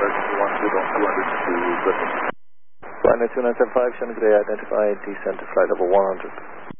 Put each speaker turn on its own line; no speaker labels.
emergency 12 on 200 to Griffin.
Flight 2975, Shannon, could I identify descent to flight level 100?